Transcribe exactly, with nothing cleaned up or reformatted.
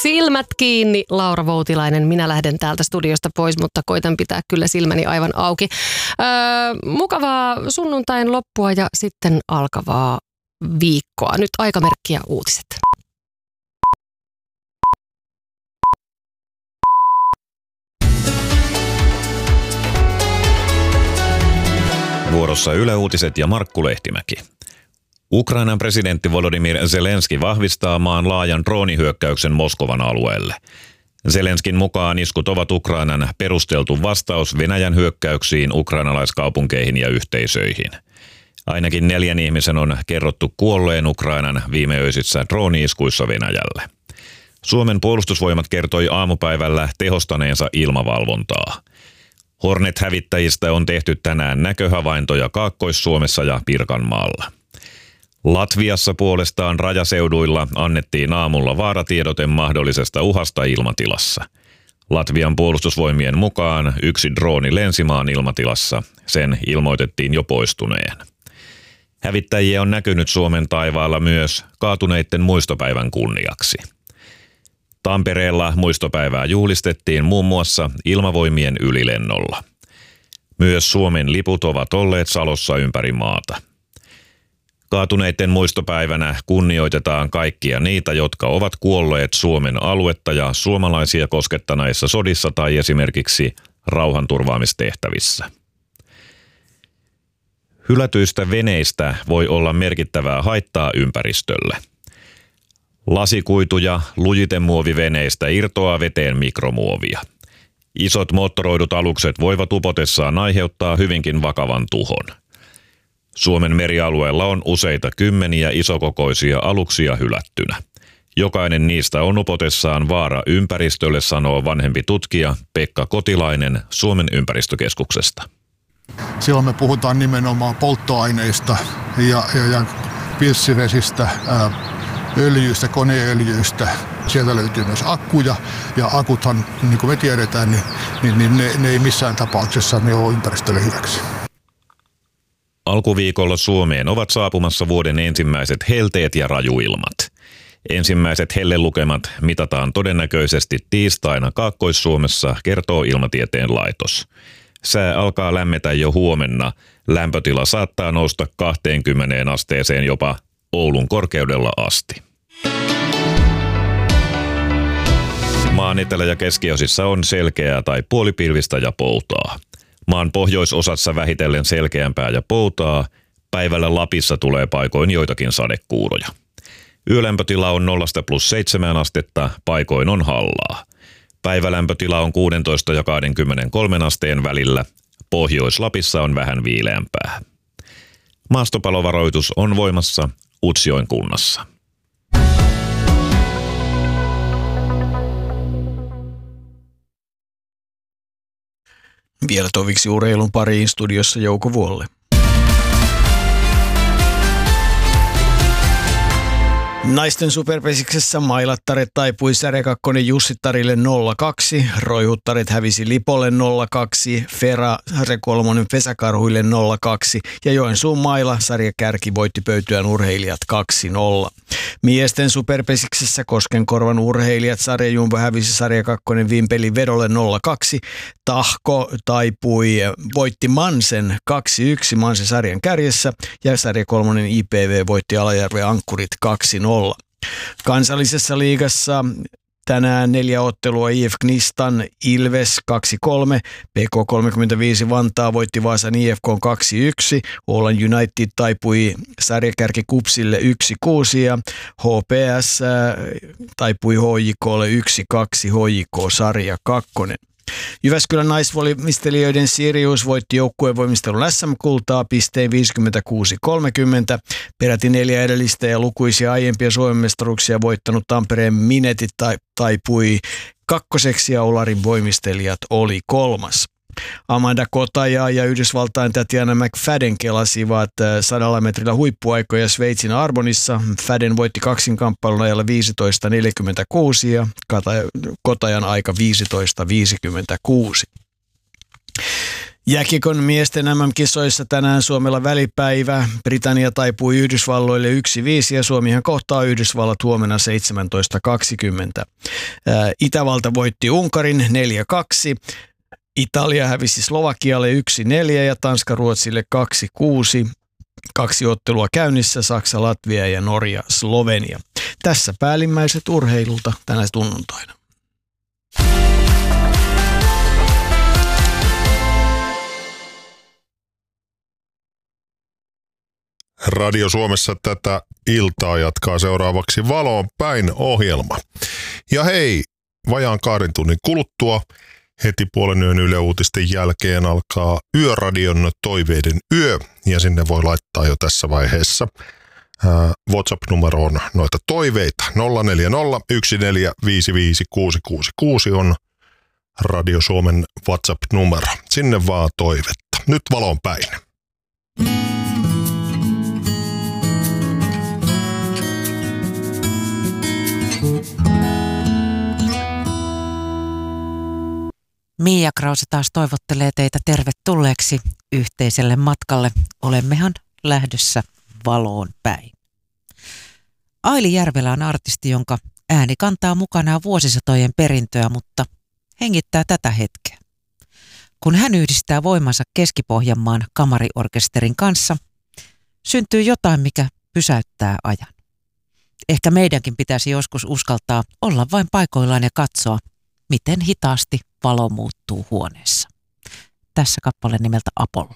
Silmät kiinni, Laura Voutilainen. Minä lähden täältä studiosta pois, mutta koitan pitää kyllä silmäni aivan auki. Öö, mukavaa sunnuntain loppua ja sitten alkavaa viikkoa. Nyt aikamerkkiä uutiset. Vuorossa Yle Uutiset ja Markku Lehtimäki. Ukrainan presidentti Volodymyr Zelenski vahvistaa maan laajan droonihyökkäyksen Moskovan alueelle. Zelenskin mukaan iskut ovat Ukrainan perusteltu vastaus Venäjän hyökkäyksiin ukrainalaiskaupunkeihin ja yhteisöihin. Ainakin neljän ihmisen on kerrottu kuolleen Ukrainan viimeöisissä drooni-iskuissa Venäjälle. Suomen puolustusvoimat kertoi aamupäivällä tehostaneensa ilmavalvontaa. Hornet-hävittäjistä on tehty tänään näköhavaintoja Kaakkois-Suomessa ja Pirkanmaalla. Latviassa puolestaan rajaseuduilla annettiin aamulla vaaratiedote mahdollisesta uhasta ilmatilassa. Latvian puolustusvoimien mukaan yksi drooni lensi maan ilmatilassa. Sen ilmoitettiin jo poistuneen. Hävittäjiä on näkynyt Suomen taivaalla myös kaatuneiden muistopäivän kunniaksi. Tampereella muistopäivää juhlistettiin muun muassa ilmavoimien ylilennolla. Myös Suomen liput ovat olleet salossa ympäri maata. Kaatuneiden muistopäivänä kunnioitetaan kaikkia niitä, jotka ovat kuolleet Suomen aluetta ja suomalaisia koskettaneissa sodissa tai esimerkiksi rauhanturvaamistehtävissä. Hylätyistä veneistä voi olla merkittävää haittaa ympäristölle. Lasikuitu- ja lujitemuoviveneistä irtoaa veteen mikromuovia. Isot moottoroidut alukset voivat upotessaan aiheuttaa hyvinkin vakavan tuhon. Suomen merialueella on useita kymmeniä isokokoisia aluksia hylättynä. Jokainen niistä on upotessaan vaara ympäristölle, sanoo vanhempi tutkija Pekka Kotilainen Suomen ympäristökeskuksesta. Silloin me puhutaan nimenomaan polttoaineista ja, ja, ja pilssivesistä, ää, öljyistä, koneöljyistä. Sieltä löytyy myös akkuja ja akuthan, niin kuin me tiedetään, niin, niin, niin ne, ne ei missään tapauksessa ne ole ympäristölle hyväksi. Alkuviikolla Suomeen ovat saapumassa vuoden ensimmäiset helteet ja rajuilmat. Ensimmäiset hellelukemat mitataan todennäköisesti tiistaina Kaakkois-Suomessa, kertoo Ilmatieteen laitos. Sää alkaa lämmetä jo huomenna. Lämpötila saattaa nousta kaksikymmentä asteeseen jopa Oulun korkeudella asti. Maan etelä- ja keskiosissa on selkeää tai puolipilvistä ja poutaa. Maan pohjoisosassa vähitellen selkeämpää ja poutaa. Päivällä Lapissa tulee paikoin joitakin sadekuuroja. Yölämpötila on nollasta plus seitsemään astetta, paikoin on hallaa. Päivälämpötila on kuusitoista ja kaksikymmentäkolme asteen välillä. Pohjois-Lapissa on vähän viileämpää. Maastopalovaroitus on voimassa Utsjoen kunnassa. Vielä toviksi urheilun pariin, studiossa Jouko Vuolle. Naisten superpesiksessä Mailattaret taipui Särjä kakkonen Jussittarille nolla kaksi, Roihuttaret hävisi Lipolle nolla kaksi, Fera Särjä kolmonen Pesäkarhuille nolla kaksi ja Joensuun Maila Sarja Kärki voitti Pöytyän urheilijat kaksi nolla. Miesten superpesiksessä Koskenkorvan urheilijat Sarja Jumbo hävisi Sarja kakkonen Vimpelin Vedolle nolla kaksi, Tahko taipui voitti Mansen kaksi yksi Mansen sarjan kärjessä ja Sarja kolmonen I P V voitti Alajärven Ankkurit kaksi nolla. Kansallisessa liigassa tänään neljä ottelua I F Knistan Ilves kaksi kolme, P K kolmekymmentäviisi Vantaa voitti Vaasan I F K kaksi yksi, Åland United taipui sarjakärki Kupsille yksi kuusi ja H P S taipui H J K:lle yksi kaksi, H J K sarja kakkonen. Jyväskylän naisvoimistelijoiden Sirius voitti joukkuevoimistelun S M-kultaa pisteen viisikymmentäkuusi kolmekymmentä. Peräti neljä edellistä ja lukuisia aiempia Suomen mestaruuksia voittanut Tampereen Minetit taipui kakkoseksi ja Olarin voimistelijat oli kolmas. Amanda Kotaja ja Yhdysvaltain Tatiana McFadden kelasivat sadalla metrillä huippuaikoja Sveitsin Arbonissa. Fadden voitti kaksinkamppailun ajalla viisitoista neljäkymmentäkuusi ja Kotajan aika viisitoista viisikymmentäkuusi. Jääkiekon miesten äm äm-kisoissa tänään Suomella välipäivä. Britannia taipui Yhdysvalloille yksi viisi ja Suomihan kohtaa Yhdysvallat huomenna seitsemäntoista kaksikymmentä. Itävalta voitti Unkarin neljä kaksi. Italia hävisi Slovakialle yksi neljä ja Tanska Ruotsille kaksi kuusi. Kaksi ottelua käynnissä, Saksa, Latvia ja Norja, Slovenia. Tässä päällimmäiset urheilulta tänä tunnuntaina. Radio Suomessa tätä iltaa jatkaa seuraavaksi Valoon päin -ohjelma. Ja hei, vajaan kahden tunnin kuluttua heti puolen yön Yle Uutisten jälkeen alkaa Yöradion toiveiden yö, ja sinne voi laittaa jo tässä vaiheessa WhatsApp-numeroon noita toiveita. nolla neljä nolla yksi neljä viisi viisi kuusi kuusi kuusi on Radio Suomen WhatsApp-numero. Sinne vaan toivetta. Nyt Valoon päin. Mia Krause taas toivottelee teitä tervetulleeksi yhteiselle matkalle. Olemmehan lähdössä valoon päin. Aili Järvelä on artisti, jonka ääni kantaa mukanaan vuosisatojen perintöä, mutta hengittää tätä hetkeä. Kun hän yhdistää voimansa Keski-Pohjanmaan kamariorkesterin kanssa, syntyy jotain, mikä pysäyttää ajan. Ehkä meidänkin pitäisi joskus uskaltaa olla vain paikoillaan ja katsoa, miten hitaasti valo muuttuu huoneessa. Tässä kappale nimeltä Apollo.